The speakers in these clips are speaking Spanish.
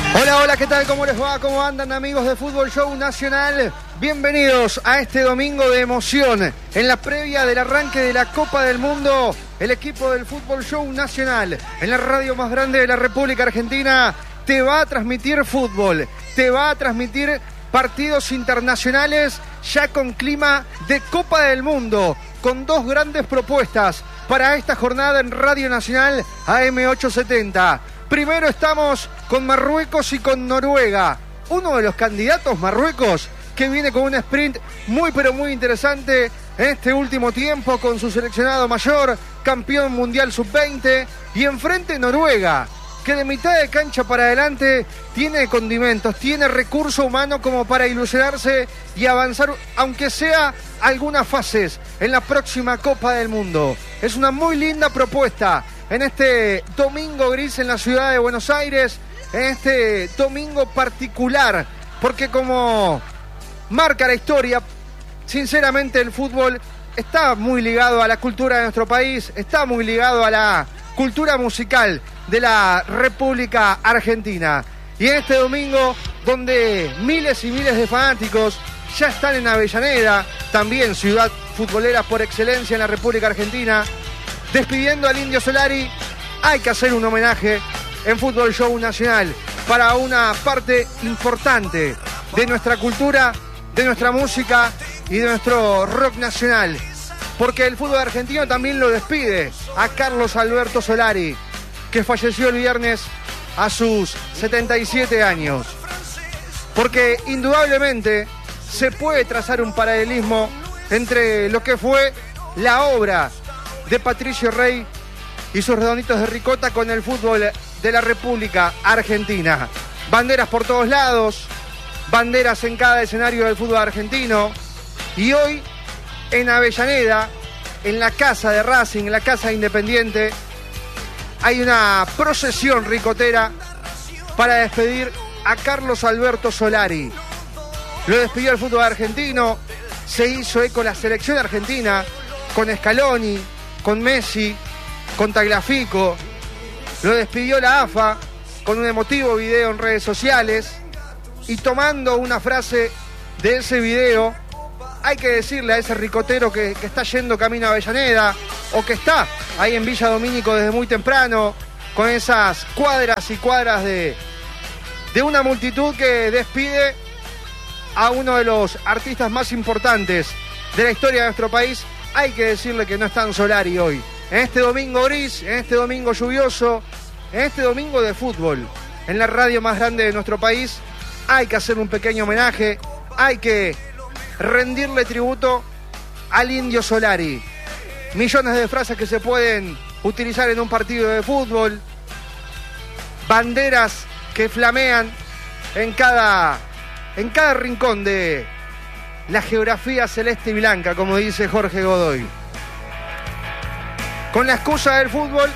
Hola, hola, ¿qué tal? ¿Cómo les va? ¿Cómo andan, amigos de Fútbol Show Nacional? Bienvenidos a este domingo de emoción. En la previa del arranque de la Copa del Mundo, el equipo del Fútbol Show Nacional, en la radio más grande de la República Argentina, te va a transmitir fútbol, te va a transmitir partidos internacionales ya con clima de Copa del Mundo, con dos grandes propuestas para esta jornada en Radio Nacional AM870. Primero estamos con Marruecos y con Noruega. Uno de los candidatos, Marruecos, que viene con un sprint muy pero muy interesante en este último tiempo con su seleccionado mayor, campeón mundial sub-20. Y enfrente Noruega, que de mitad de cancha para adelante tiene condimentos, tiene recurso humano como para ilusionarse y avanzar, aunque sea algunas fases en la próxima Copa del Mundo. Es una muy linda propuesta en este domingo gris en la ciudad de Buenos Aires, en este domingo particular, porque como marca la historia, sinceramente el fútbol está muy ligado a la cultura de nuestro país, está muy ligado a la cultura musical de la República Argentina. Y en este domingo, donde miles y miles de fanáticos ya están en Avellaneda, también ciudad futbolera por excelencia en la República Argentina, despidiendo al Indio Solari, hay que hacer un homenaje en Fútbol Show Nacional para una parte importante de nuestra cultura, de nuestra música y de nuestro rock nacional. Porque el fútbol argentino también lo despide a Carlos Alberto Solari, que falleció el viernes a sus 77 años. Porque indudablemente se puede trazar un paralelismo entre lo que fue la obra de Patricio Rey y sus redonditos de ricota con el fútbol de la República Argentina. Banderas por todos lados, banderas en cada escenario del fútbol argentino. Y hoy, en Avellaneda, en la casa de Racing, en la casa de Independiente, hay una procesión ricotera para despedir a Carlos Alberto Solari. Lo despidió el fútbol argentino, se hizo eco la selección argentina, con Scaloni, con Messi, con Tagliafico. Lo despidió la AFA con un emotivo video en redes sociales. Y tomando una frase de ese video, hay que decirle a ese ricotero que está yendo camino a Avellaneda, o que está ahí en Villa Domínico desde muy temprano, con esas cuadras y cuadras de una multitud que despide a uno de los artistas más importantes de la historia de nuestro país. Hay que decirle que no está en Solari hoy. En este domingo gris, en este domingo lluvioso, en este domingo de fútbol, en la radio más grande de nuestro país, hay que hacer un pequeño homenaje, hay que rendirle tributo al Indio Solari. Millones de frases que se pueden utilizar en un partido de fútbol, banderas que flamean en cada rincón de la geografía celeste y blanca, como dice Jorge Godoy. Con la excusa del fútbol,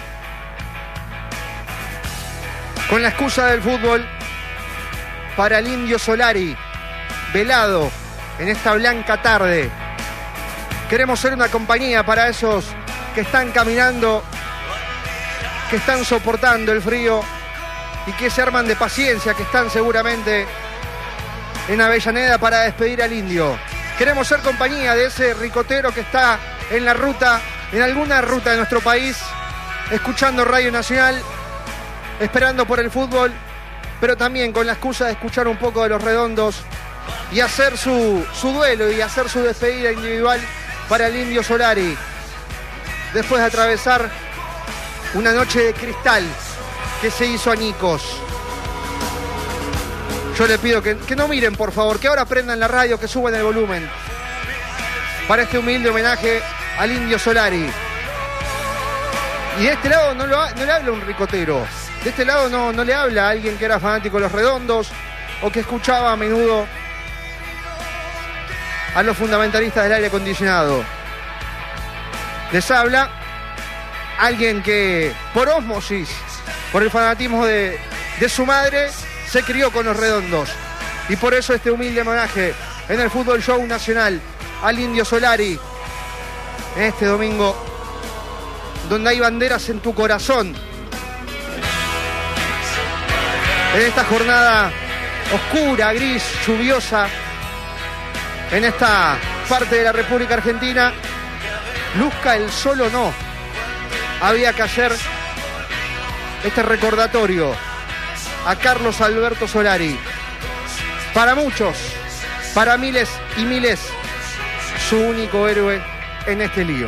para el Indio Solari, velado en esta blanca tarde. Queremos ser una compañía para esos que están caminando, que están soportando el frío y que se arman de paciencia, que están seguramente en Avellaneda para despedir al Indio. Queremos ser compañía de ese ricotero que está en la ruta, en alguna ruta de nuestro país, escuchando Radio Nacional, esperando por el fútbol, pero también con la excusa de escuchar un poco de Los Redondos y hacer su duelo y hacer su despedida individual para el Indio Solari, después de atravesar una noche de cristal que se hizo añicos. Yo le pido que no miren, por favor, que ahora prendan la radio, que suban el volumen para este humilde homenaje al Indio Solari. Y de este lado no le habla un ricotero, de este lado no le habla a alguien que era fanático de Los Redondos o que escuchaba a menudo a los fundamentalistas del aire acondicionado. Les habla alguien que por ósmosis, por el fanatismo de su madre, se crió con Los Redondos. Y por eso este humilde homenaje en el Fútbol Show Nacional al Indio Solari en este domingo, donde hay banderas en tu corazón. en esta jornada oscura, gris, lluviosa, en esta parte de la República Argentina, luzca el sol o no, había que hacer este recordatorio a Carlos Alberto Solari. Para muchos, para miles y miles, su único héroe en este lío.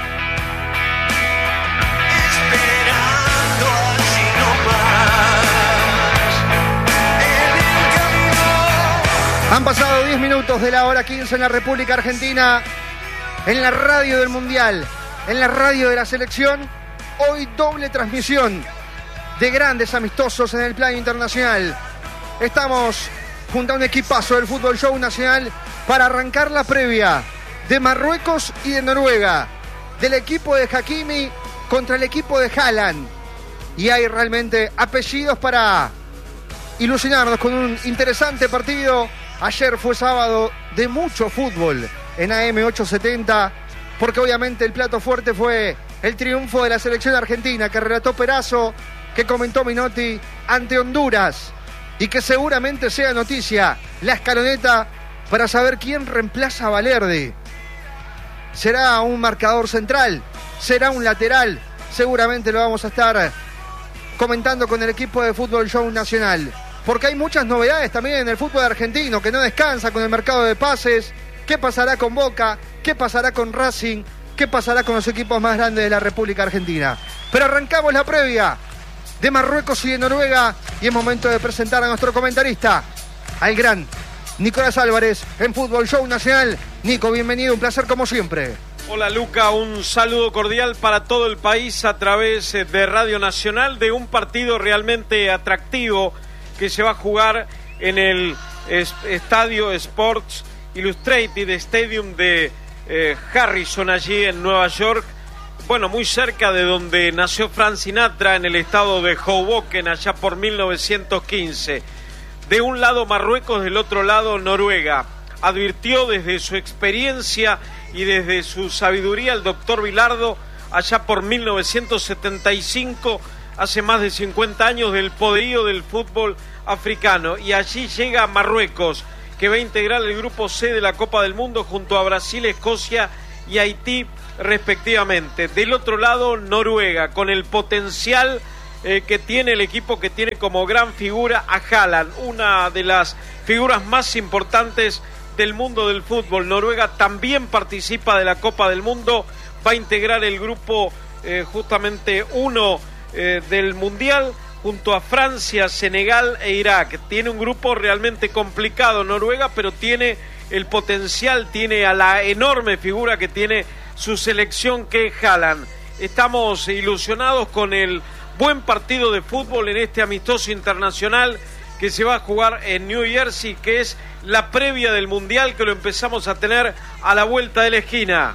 Han pasado 10 minutos de la hora 15 en la República Argentina, en la radio del Mundial, en la radio de la selección. Hoy doble transmisión de grandes amistosos en el plano internacional. Estamos junto a un equipazo del Fútbol Show Nacional para arrancar la previa de Marruecos y de Noruega, del equipo de Hakimi contra el equipo de Haaland. Y hay realmente apellidos para ilusionarnos con un interesante partido. Ayer fue sábado de mucho fútbol en AM870, porque obviamente el plato fuerte fue el triunfo de la selección argentina que relató Perazo, que comentó Minotti ante Honduras, y que seguramente sea noticia la escaloneta para saber quién reemplaza a Valerde. ¿Será un marcador central? ¿Será un lateral? Seguramente lo vamos a estar comentando con el equipo de Fútbol Show Nacional, porque hay muchas novedades también en el fútbol argentino, que no descansa con el mercado de pases. ¿Qué pasará con Boca? ¿Qué pasará con Racing? ¿Qué pasará con los equipos más grandes de la República Argentina? Pero arrancamos la previa de Marruecos y de Noruega, y es momento de presentar a nuestro comentarista, al gran Nicolás Álvarez, en Fútbol Show Nacional. Nico, bienvenido, un placer como siempre. Hola Luca, un saludo cordial para todo el país a través de Radio Nacional, de un partido realmente atractivo que se va a jugar en el Estadio Sports Illustrated Stadium de Harrison, allí en Nueva York. Bueno, muy cerca de donde nació Frank Sinatra, en el estado de Hoboken, allá por 1915. De un lado Marruecos, del otro lado Noruega. Advirtió desde su experiencia y desde su sabiduría el doctor Bilardo, allá por 1975, hace más de 50 años, del poderío del fútbol africano. Y allí llega Marruecos, que va a integrar el grupo C de la Copa del Mundo junto a Brasil, Escocia y Haití respectivamente. Del otro lado Noruega, con el potencial que tiene el equipo, que tiene como gran figura a Haaland, una de las figuras más importantes del mundo del fútbol. Noruega también participa de la Copa del Mundo, va a integrar el grupo justamente 1 del Mundial, junto a Francia, Senegal e Irak. Tiene un grupo realmente complicado Noruega, pero tiene el potencial, tiene a la enorme figura que tiene su selección, que es Haaland. Estamos ilusionados con el buen partido de fútbol en este amistoso internacional que se va a jugar en New Jersey, que es la previa del Mundial, que lo empezamos a tener a la vuelta de la esquina.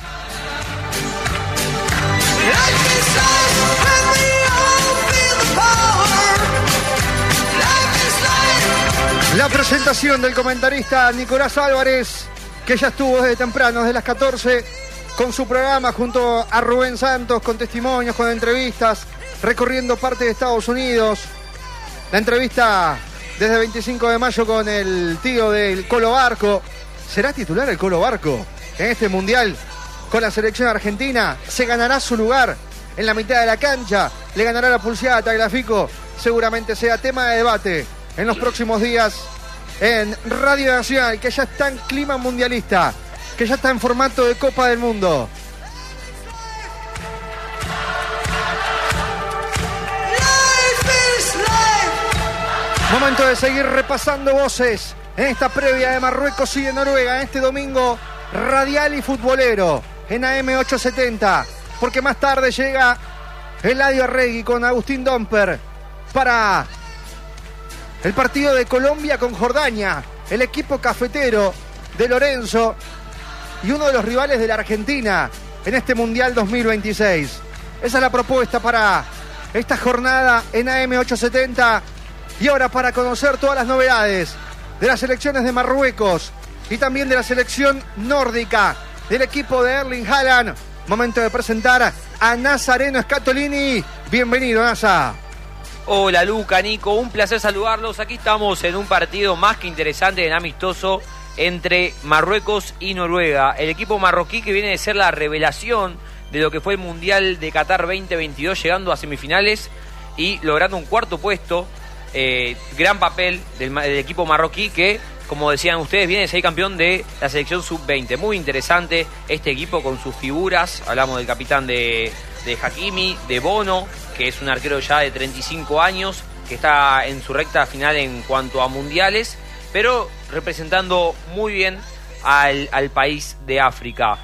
La presentación del comentarista Nicolás Álvarez, que ya estuvo desde temprano, desde las 14, con su programa junto a Rubén Santos, con testimonios, con entrevistas, recorriendo parte de Estados Unidos. La entrevista desde 25 de mayo con el tío del Colo Barco. ¿Será titular el Colo Barco en este Mundial con la selección argentina? ¿Se ganará su lugar en la mitad de la cancha? ¿Le ganará la pulseada a Tagliafico? Seguramente sea tema de debate en los próximos días en Radio Nacional, que ya está en clima mundialista, que ya está en formato de Copa del Mundo. Momento de seguir repasando voces en esta previa de Marruecos y de Noruega, en este domingo radial y futbolero en AM870, porque más tarde llega Eladio Arregui con Agustín Domper para el partido de Colombia con Jordania, el equipo cafetero de Lorenzo y uno de los rivales de la Argentina en este Mundial 2026. Esa es la propuesta para esta jornada en AM870. Y ahora, para conocer todas las novedades de las selecciones de Marruecos y también de la selección nórdica del equipo de Erling Haaland, momento de presentar a Nazareno Scatolini. Bienvenido, Nasa. Hola Luca, Nico, un placer saludarlos. Aquí estamos en un partido más que interesante, en amistoso, entre Marruecos y Noruega. El equipo marroquí que viene de ser la revelación de lo que fue el Mundial de Qatar 2022, llegando a semifinales y logrando un cuarto puesto. Gran papel del equipo marroquí que, como decían ustedes, viene de ser campeón de la selección sub-20. Muy interesante este equipo con sus figuras. Hablamos del capitán de Hakimi, de Bono, que es un arquero ya de 35 años, que está en su recta final en cuanto a mundiales, pero representando muy bien al país de África.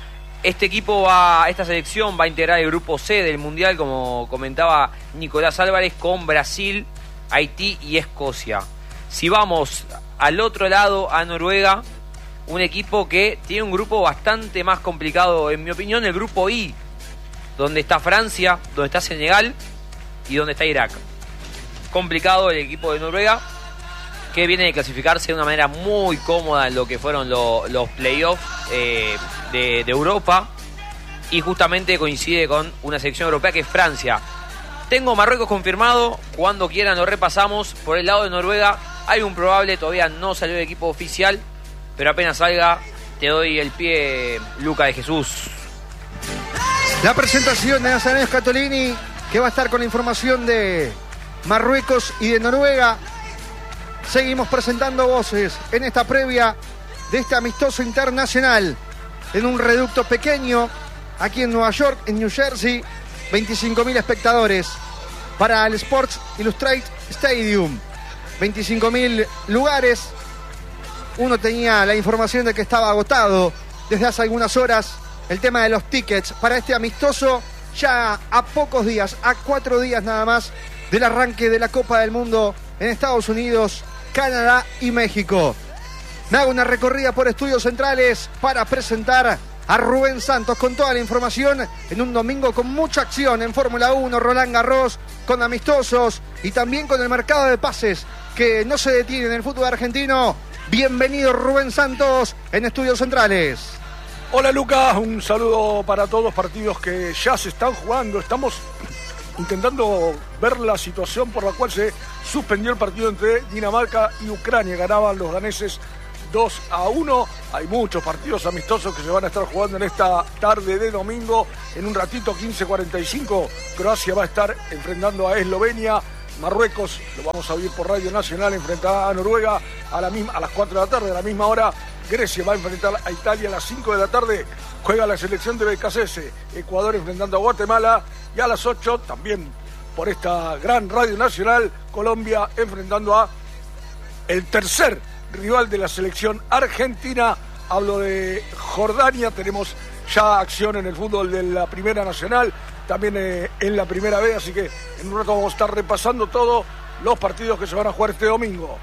Esta selección va a integrar el grupo C del mundial, como comentaba Nicolás Álvarez, con Brasil, Haití y Escocia. Si vamos al otro lado, a Noruega, un equipo que tiene un grupo bastante más complicado, en mi opinión, el grupo I, donde está Francia, donde está Senegal y donde está Irak. Complicado el equipo de Noruega, que viene de clasificarse de una manera muy cómoda en lo que fueron los playoffs de Europa, y justamente coincide con una selección europea que es Francia. Tengo Marruecos confirmado, cuando quieran lo repasamos. Por el lado de Noruega hay un probable, todavía no salió el equipo oficial, pero apenas salga te doy el pie, Luca de Jesús. La presentación de Nazareno Scatolini, que va a estar con la información de Marruecos y de Noruega. Seguimos presentando voces en esta previa de este amistoso internacional en un reducto pequeño aquí en Nueva York, en New Jersey. 25.000 espectadores para el Sports Illustrated Stadium. 25.000 lugares. Uno tenía la información de que estaba agotado desde hace algunas horas el tema de los tickets para este amistoso, ya a pocos días, a 4 días nada más del arranque de la Copa del Mundo en Estados Unidos, Canadá y México. Me hago una recorrida por Estudios Centrales para presentar a Rubén Santos con toda la información en un domingo con mucha acción en Fórmula 1, Roland Garros, con amistosos y también con el mercado de pases que no se detiene en el fútbol argentino. Bienvenido Rubén Santos en Estudios Centrales. Hola Lucas, un saludo para todos, partidos que ya se están jugando. Estamos intentando ver la situación por la cual se suspendió el partido entre Dinamarca y Ucrania. Ganaban los daneses 2-1. Hay muchos partidos amistosos que se van a estar jugando en esta tarde de domingo. En un ratito, 15:45, Croacia va a estar enfrentando a Eslovenia. Marruecos, lo vamos a oír por Radio Nacional, enfrentará a Noruega a las 4 de la tarde. A la misma hora, Grecia va a enfrentar a Italia a las 5 de la tarde. Juega la selección de BKCS. Ecuador enfrentando a Guatemala. Y a las 8, también por esta gran Radio Nacional, Colombia enfrentando a el tercer rival de la selección argentina. Hablo de Jordania. Tenemos ya acción en el fútbol de la Primera Nacional, también en la Primera B, así que en un rato vamos a estar repasando todos los partidos que se van a jugar este domingo.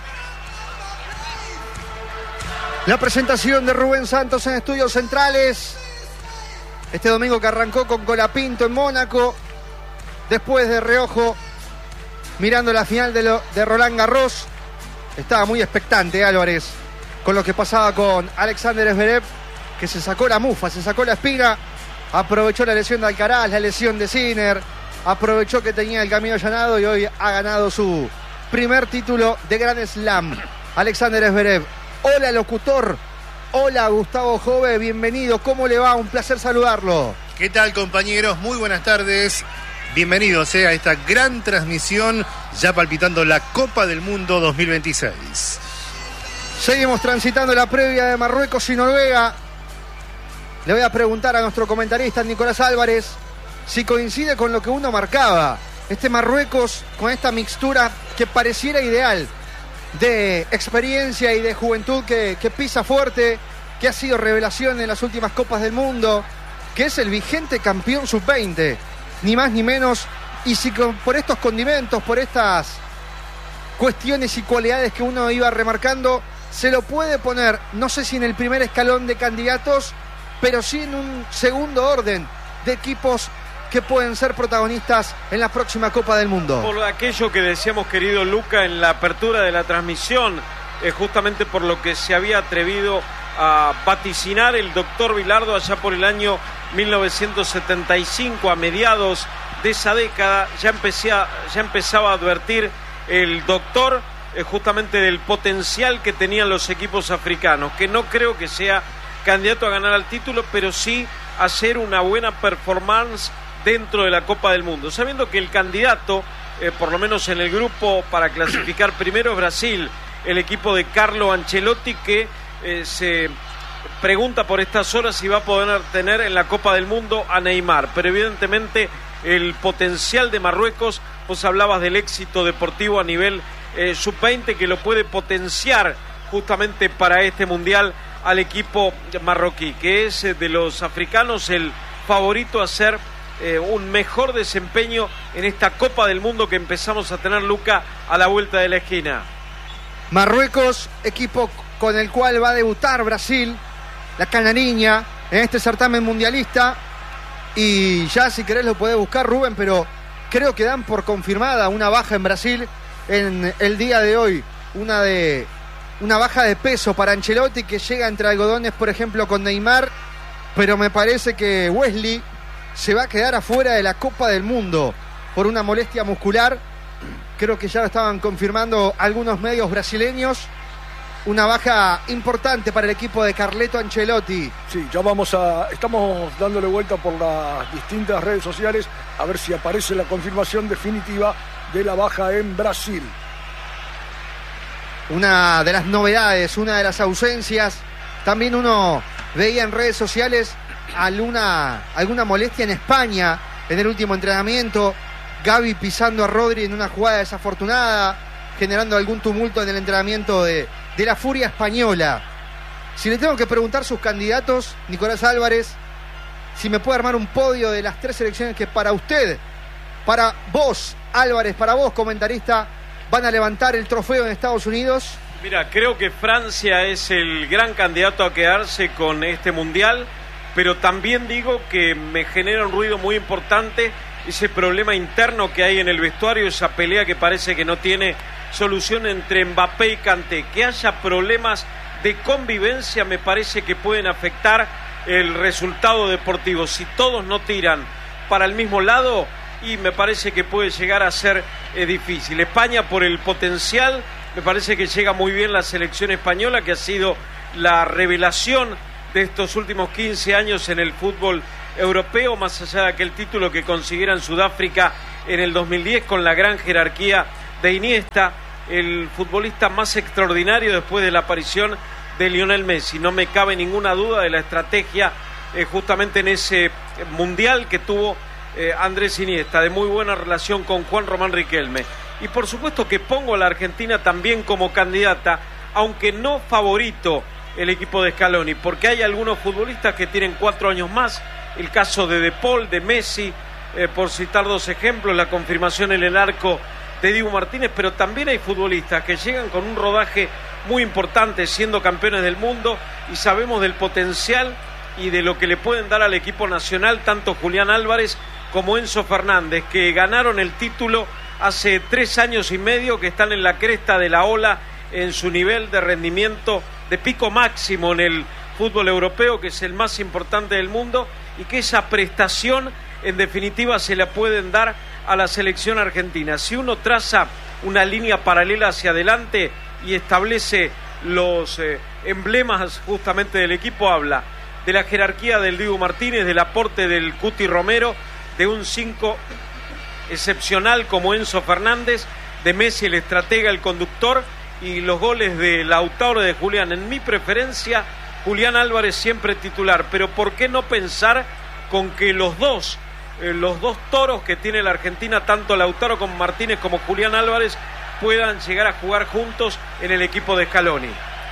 La presentación de Rubén Santos en Estudios Centrales. Este domingo que arrancó con Colapinto en Mónaco, después de reojo, mirando la final de Roland Garros. Estaba muy expectante Álvarez con lo que pasaba con Alexander Zverev, que se sacó la mufa, se sacó la espina, aprovechó la lesión de Alcaraz, la lesión de Sinner, aprovechó que tenía el camino allanado y hoy ha ganado su primer título de Grand Slam. Alexander Zverev. Hola locutor, hola Gustavo Jove, bienvenido, ¿cómo le va? Un placer saludarlo. ¿Qué tal compañeros? Muy buenas tardes. Bienvenidos a esta gran transmisión, ya palpitando la Copa del Mundo 2026. Seguimos transitando la previa de Marruecos y Noruega. Le voy a preguntar a nuestro comentarista Nicolás Álvarez si coincide con lo que uno marcaba. Este Marruecos con esta mixtura que pareciera ideal de experiencia y de juventud que pisa fuerte, que ha sido revelación en las últimas Copas del Mundo, que es el vigente campeón sub-20. Ni más ni menos, y si por estos condimentos, por estas cuestiones y cualidades que uno iba remarcando, se lo puede poner, no sé si en el primer escalón de candidatos, pero sí en un segundo orden de equipos que pueden ser protagonistas en la próxima Copa del Mundo. Por aquello que decíamos, querido Luca, en la apertura de la transmisión, justamente por lo que se había atrevido a vaticinar el doctor Bilardo allá por el año 1975, a mediados de esa década ya empezaba a advertir el doctor justamente del potencial que tenían los equipos africanos, que no creo que sea candidato a ganar al título, pero sí a hacer una buena performance dentro de la Copa del Mundo, sabiendo que el candidato, por lo menos en el grupo para clasificar primero, es Brasil, el equipo de Carlo Ancelotti, que se pregunta por estas horas si va a poder tener en la Copa del Mundo a Neymar, pero evidentemente el potencial de Marruecos, vos hablabas del éxito deportivo a nivel sub-20 que lo puede potenciar justamente para este mundial al equipo marroquí, que es de los africanos el favorito a hacer un mejor desempeño en esta Copa del Mundo que empezamos a tener, Luca, a la vuelta de la esquina. Marruecos, equipo con el cual va a debutar Brasil, la canariña, en este certamen mundialista. Y ya si querés lo podés buscar, Rubén, pero creo que dan por confirmada una baja en Brasil en el día de hoy. Una baja de peso para Ancelotti, que llega entre algodones, por ejemplo, con Neymar, pero me parece que Wesley se va a quedar afuera de la Copa del Mundo por una molestia muscular. Creo que ya lo estaban confirmando algunos medios brasileños. Una baja importante para el equipo de Carleto Ancelotti. Sí, ya estamos dándole vuelta por las distintas redes sociales a ver si aparece la confirmación definitiva de la baja en Brasil. Una de las novedades, una de las ausencias. También uno veía en redes sociales alguna molestia en España en el último entrenamiento. Gavi pisando a Rodri en una jugada desafortunada, generando algún tumulto en el entrenamiento de la furia española. Si le tengo que preguntar sus candidatos, Nicolás Álvarez, si me puede armar un podio de las 3 selecciones que para usted, para vos, Álvarez, para vos, comentarista, van a levantar el trofeo en Estados Unidos. Mira, creo que Francia es el gran candidato a quedarse con este mundial, pero también digo que me genera un ruido muy importante ese problema interno que hay en el vestuario, esa pelea que parece que no tiene solución entre Mbappé y Kanté. Que haya problemas de convivencia me parece que pueden afectar el resultado deportivo. Si todos no tiran para el mismo lado, y me parece que puede llegar a ser difícil. España, por el potencial, me parece que llega muy bien la selección española, que ha sido la revelación de estos últimos 15 años en el fútbol europeo, más allá de aquel título que consiguiera en Sudáfrica en el 2010 con la gran jerarquía de Iniesta, el futbolista más extraordinario después de la aparición de Lionel Messi. No me cabe ninguna duda de la estrategia justamente en ese mundial que tuvo Andrés Iniesta, de muy buena relación con Juan Román Riquelme. Y por supuesto que pongo a la Argentina también como candidata, aunque no favorito el equipo de Scaloni, porque hay algunos futbolistas que tienen 4 años más, el caso de Paul, de Messi, por citar 2 ejemplos, la confirmación en el arco de Dibu Martínez, pero también hay futbolistas que llegan con un rodaje muy importante, siendo campeones del mundo, y sabemos del potencial y de lo que le pueden dar al equipo nacional tanto Julián Álvarez como Enzo Fernández, que ganaron el título hace 3 años y medio, que están en la cresta de la ola en su nivel de rendimiento de pico máximo en el fútbol europeo, que es el más importante del mundo, y que esa prestación en definitiva se la pueden dar a la selección argentina. Si uno traza una línea paralela hacia adelante y establece los emblemas justamente del equipo, habla de la jerarquía del Dibu Martínez, del aporte del Cuti Romero, de un 5 excepcional como Enzo Fernández, de Messi el estratega, el conductor, y los goles de Lautaro y de Julián. En mi preferencia, Julián Álvarez siempre titular, pero ¿por qué no pensar con que los dos toros que tiene la Argentina, tanto Lautaro como Martínez como Julián Álvarez, puedan llegar a jugar juntos en el equipo de Scaloni?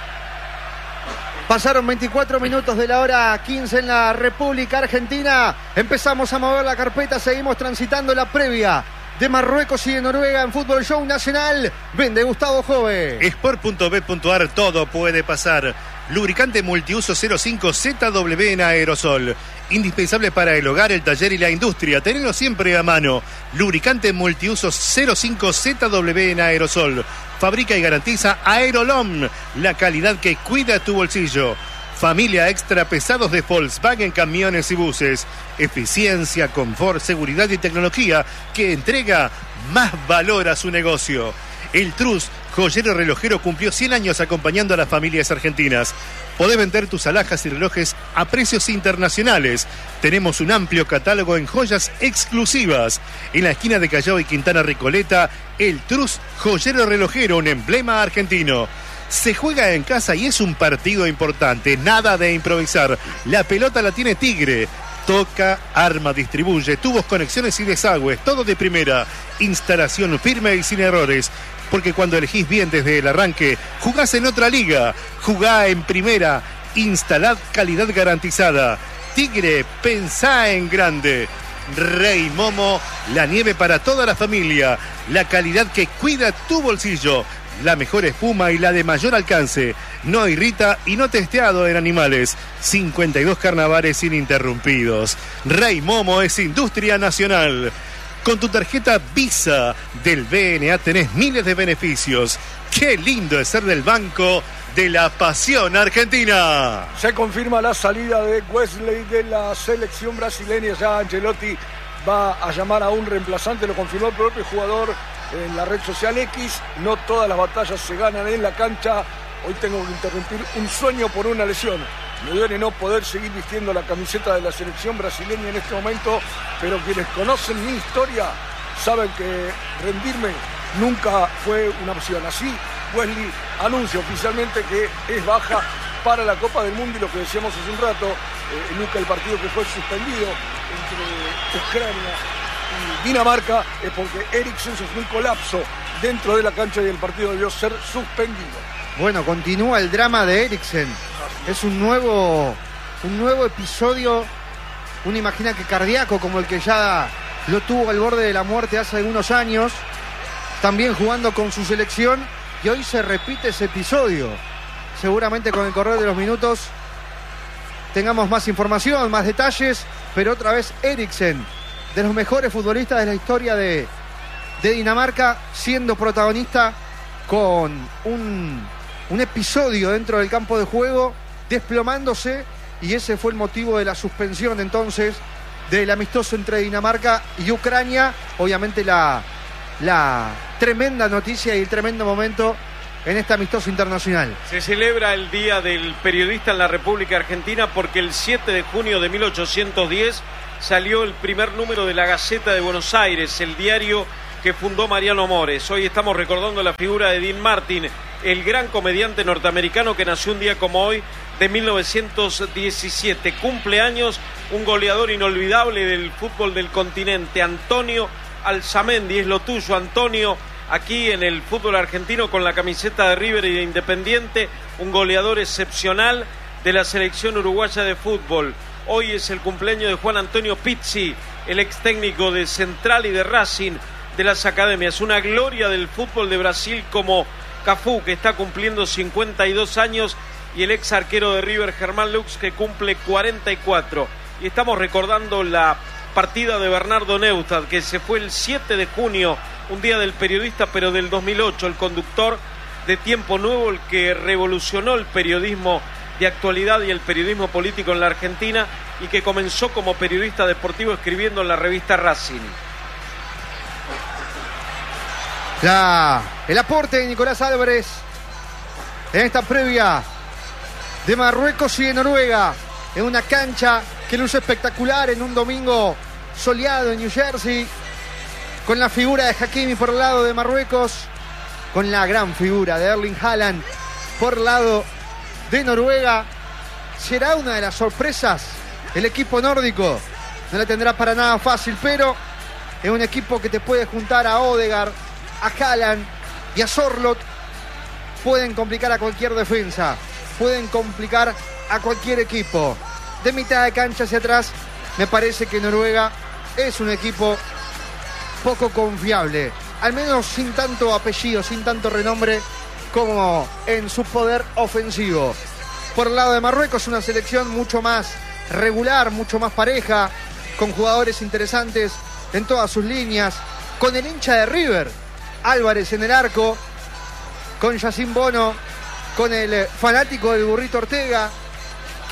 Pasaron 24 minutos de la hora 15 en la República Argentina. Empezamos a mover la carpeta, seguimos transitando la previa de Marruecos y de Noruega en Fútbol Show Nacional. Vende Gustavo Jove. Sport.bet.ar, todo puede pasar. Lubricante multiuso 05 ZW en aerosol. Indispensable para el hogar, el taller y la industria. Tenelo siempre a mano. Lubricante multiuso 05 ZW en aerosol. Fabrica y garantiza Aerolom, la calidad que cuida tu bolsillo. Familia extra pesados de Volkswagen Camiones y Buses. Eficiencia, confort, seguridad y tecnología que entrega más valor a su negocio. El Trus, joyero relojero, cumplió 100 años acompañando a las familias argentinas. Podés vender tus alhajas y relojes a precios internacionales. Tenemos un amplio catálogo en joyas exclusivas. En la esquina de Callao y Quintana Recoleta, el Trus, joyero relojero, un emblema argentino. Se juega en casa y es un partido importante, nada de improvisar. La pelota la tiene Tigre. Toca, arma, distribuye, tubos, conexiones y desagües, todo de primera. Instalación firme y sin errores. Porque cuando elegís bien desde el arranque, jugás en otra liga. Jugá en primera. Instalad calidad garantizada. Tigre, pensá en grande. Rey Momo, la nieve para toda la familia. La calidad que cuida tu bolsillo. La mejor espuma y la de mayor alcance. No irrita y no testeado en animales. 52 carnavales ininterrumpidos. Rey Momo es industria nacional. Con tu tarjeta Visa del BNA tenés miles de beneficios. ¡Qué lindo es ser del Banco de la Pasión Argentina! Se confirma la salida de Wesley de la selección brasileña. Ya Ancelotti va a llamar a un reemplazante, lo confirmó el propio jugador en la red social X. No todas las batallas se ganan en la cancha. Hoy tengo que interrumpir un sueño por una lesión. Me duele no poder seguir vistiendo la camiseta de la selección brasileña en este momento, pero quienes conocen mi historia saben que rendirme nunca fue una opción. Así, Wesley anuncia oficialmente que es baja para la Copa del Mundo, y lo que decíamos hace un rato, Luca, el partido que fue suspendido entre Ucrania y Dinamarca es porque Eriksen sufrió un colapso dentro de la cancha y el partido debió ser suspendido. Bueno, continúa el drama de Eriksen. Es un nuevo episodio, uno imagina que cardíaco, como el que ya lo tuvo al borde de la muerte hace algunos años, también jugando con su selección, y hoy se repite ese episodio. Seguramente con el correr de los minutos tengamos más información, más detalles, pero otra vez Eriksen, de los mejores futbolistas de la historia de Dinamarca, siendo protagonista con un episodio dentro del campo de juego, desplomándose, y ese fue el motivo de la suspensión entonces del amistoso entre Dinamarca y Ucrania. Obviamente la tremenda noticia y el tremendo momento en este amistoso internacional. Se celebra el Día del Periodista en la República Argentina porque el 7 de junio de 1810 salió el primer número de la Gaceta de Buenos Aires, el diario que fundó Mariano Mores. Hoy estamos recordando la figura de Dean Martin, el gran comediante norteamericano que nació un día como hoy de 1917. Cumpleaños un goleador inolvidable del fútbol del continente, Antonio Alzamendi. Es lo tuyo, Antonio, aquí en el fútbol argentino con la camiseta de River y de Independiente, un goleador excepcional de la selección uruguaya de fútbol. Hoy es el cumpleaños de Juan Antonio Pizzi, el ex técnico de Central y de Racing, de las academias. Una gloria del fútbol de Brasil como Cafú, que está cumpliendo 52 años, y el ex arquero de River, Germán Lux, que cumple 44. Y estamos recordando la partida de Bernardo Neustadt, que se fue el 7 de junio, un día del periodista, pero del 2008, el conductor de Tiempo Nuevo, el que revolucionó el periodismo de actualidad y el periodismo político en la Argentina, y que comenzó como periodista deportivo escribiendo en la revista Racing. El aporte de Nicolás Álvarez en esta previa de Marruecos y de Noruega, en una cancha que luce espectacular en un domingo soleado en New Jersey, con la figura de Hakimi por el lado de Marruecos, con la gran figura de Erling Haaland por el lado de Noruega. Será una de las sorpresas. El equipo nórdico no la tendrá para nada fácil, pero es un equipo que te puede juntar a Odegaard, a Haaland y a Sorloth. Pueden complicar a cualquier defensa, pueden complicar a cualquier equipo. De mitad de cancha hacia atrás, me parece que Noruega es un equipo poco confiable, al menos sin tanto apellido, sin tanto renombre como en su poder ofensivo. Por el lado de Marruecos, una selección mucho más regular, mucho más pareja, con jugadores interesantes en todas sus líneas, con el hincha de River, Álvarez en el arco, con Yacine Bono, con el fanático del Burrito Ortega,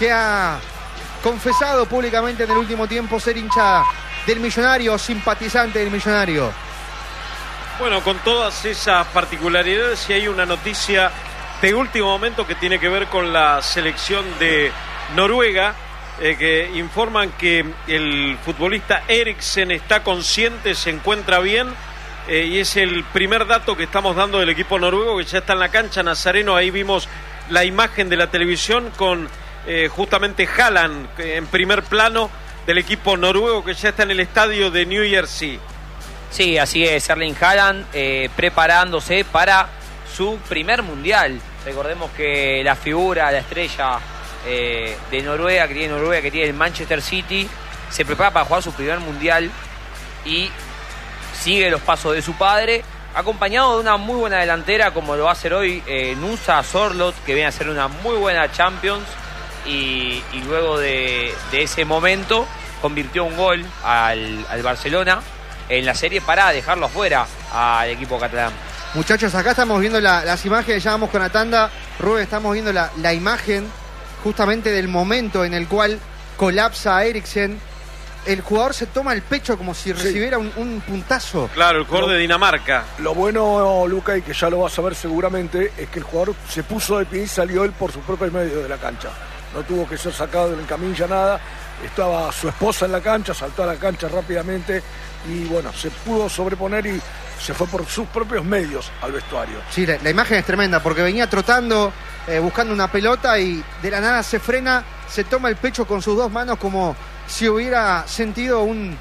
que ha confesado públicamente en el último tiempo ser hincha del Millonario, simpatizante del Millonario. Bueno, con todas esas particularidades, y hay una noticia de último momento que tiene que ver con la selección de Noruega, que informan que el futbolista Eriksen está consciente, se encuentra bien, y es el primer dato que estamos dando del equipo noruego, que ya está en la cancha. Nazareno, ahí vimos la imagen de la televisión con justamente Haaland en primer plano del equipo noruego, que ya está en el estadio de New Jersey. Sí, así es, Erling Haaland preparándose para su primer mundial. Recordemos que la figura, la estrella de Noruega, que tiene el Manchester City, se prepara para jugar su primer mundial y sigue los pasos de su padre, acompañado de una muy buena delantera, como lo va a hacer hoy Nusa Sorloth, que viene a ser una muy buena Champions, y luego de ese momento convirtió un gol al Barcelona en la serie para dejarlo afuera al equipo catalán. Muchachos, acá estamos viendo las imágenes, ya vamos con la tanda. Rubén, estamos viendo la imagen justamente del momento en el cual colapsa a Eriksen. El jugador se toma el pecho como si recibiera un puntazo. Claro, el jugador de Dinamarca. Lo bueno, Luca, y que ya lo vas a ver seguramente, es que el jugador se puso de pie y salió él por sus propios medios de la cancha. No tuvo que ser sacado en camilla, nada. Estaba su esposa en la cancha, saltó a la cancha rápidamente y bueno, se pudo sobreponer y se fue por sus propios medios al vestuario. Sí, la imagen es tremenda porque venía trotando, buscando una pelota y de la nada se frena, se toma el pecho con sus dos manos como si hubiera sentido un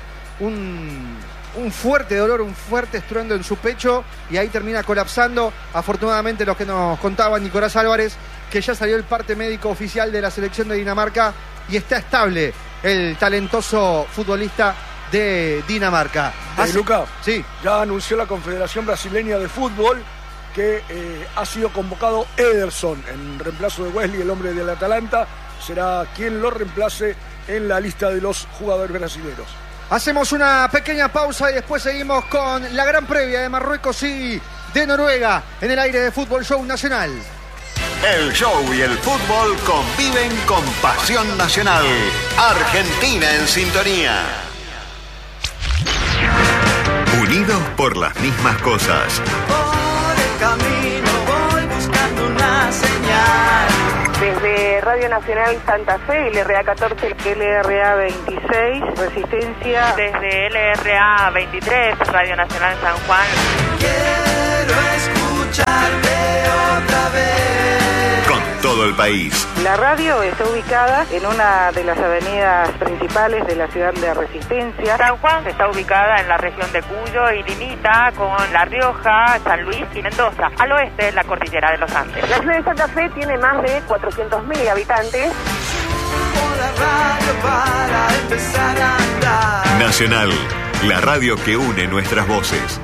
fuerte dolor, un fuerte estruendo en su pecho, y ahí termina colapsando. Afortunadamente, lo que nos contaba Nicolás Álvarez, que ya salió el parte médico oficial de la selección de Dinamarca y está estable el talentoso futbolista de Dinamarca. Luca, sí, ya anunció la Confederación Brasileña de Fútbol que ha sido convocado Ederson en reemplazo de Wesley, el hombre del Atalanta. Será quien lo reemplace en la lista de los jugadores brasileños. Hacemos una pequeña pausa y después seguimos con la gran previa de Marruecos y de Noruega en el aire de Fútbol Show Nacional. El show y el fútbol conviven con pasión nacional. Argentina en sintonía. Unidos por las mismas cosas. Por el camino voy buscando una señal. Desde Radio Nacional Santa Fe, LRA 14, LRA 26, Resistencia. Desde LRA 23, Radio Nacional San Juan. Quiero escucharte otra vez. Con todo el país. La radio está ubicada en una de las avenidas principales de la ciudad de Resistencia. San Juan está ubicada en la región de Cuyo y limita con La Rioja, San Luis y Mendoza. Al oeste, la cordillera de los Andes. La ciudad de Santa Fe tiene más de 400.000 habitantes. Subo la radio para empezar a andar. Nacional, la radio que une nuestras voces.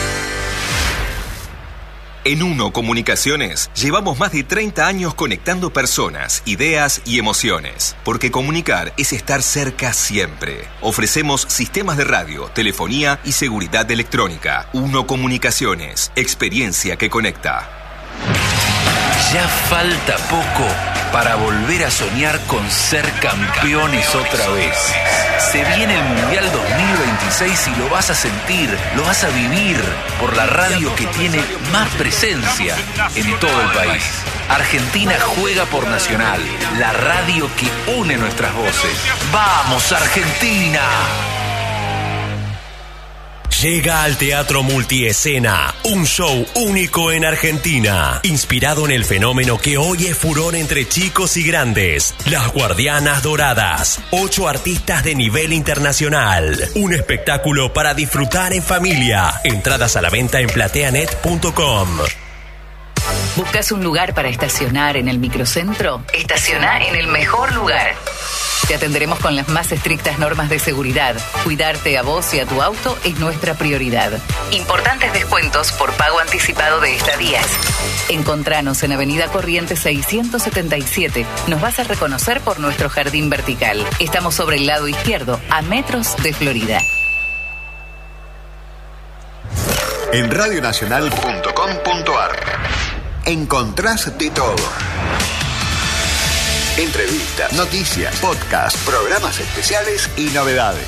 En Uno Comunicaciones llevamos más de 30 años conectando personas, ideas y emociones. Porque comunicar es estar cerca siempre. Ofrecemos sistemas de radio, telefonía y seguridad electrónica. Uno Comunicaciones, experiencia que conecta. Ya falta poco para volver a soñar con ser campeones otra vez. Se viene el Mundial 2026 y lo vas a sentir, lo vas a vivir por la radio que tiene más presencia en todo el país. Argentina juega por Nacional, la radio que une nuestras voces. ¡Vamos, Argentina! Llega al Teatro Multiescena, un show único en Argentina, inspirado en el fenómeno que hoy es furor entre chicos y grandes, Las Guardianas Doradas, 8 artistas de nivel internacional, un espectáculo para disfrutar en familia, entradas a la venta en plateanet.com. ¿Buscas un lugar para estacionar en el microcentro? Estaciona en el mejor lugar. Te atenderemos con las más estrictas normas de seguridad. Cuidarte a vos y a tu auto es nuestra prioridad. Importantes descuentos por pago anticipado de estadías. Encontranos en Avenida Corrientes 677. Nos vas a reconocer por nuestro jardín vertical. Estamos sobre el lado izquierdo, a metros de Florida. En radionacional.com.ar encontrás de todo. Entrevistas, noticias, podcast, programas especiales y novedades.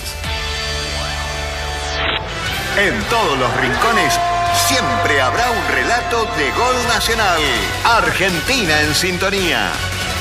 En todos los rincones siempre habrá un relato de gol nacional. Argentina en sintonía.